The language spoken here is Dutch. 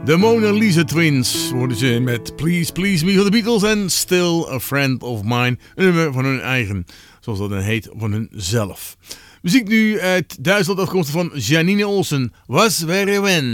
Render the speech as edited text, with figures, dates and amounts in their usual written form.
De Mona Lisa Twins worden ze met Please Please Me van de Beatles en Still a Friend of Mine. Een nummer van hun eigen, zoals dat dan heet, van hun zelf. Muziek nu uit Duitsland afkomstig van Janine Olsen. Was wäre wenn?